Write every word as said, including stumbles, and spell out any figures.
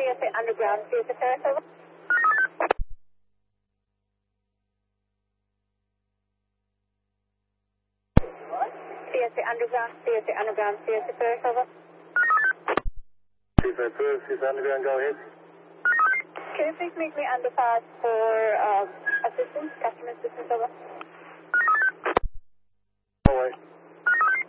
S A Underground, C S A Paris, over. C S A Underground, C S A Underground, C S A Paris, over. C S A Paris, C S A Underground, go ahead. Can you please make me underpass for um, assistance, customer assistance, over?